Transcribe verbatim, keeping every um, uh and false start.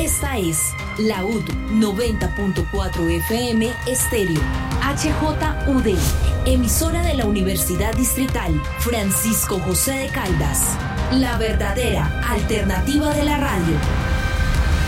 Esta es la U D noventa punto cuatro F M Estéreo, H J U D, emisora de la Universidad Distrital Francisco José de Caldas, la verdadera alternativa de la radio.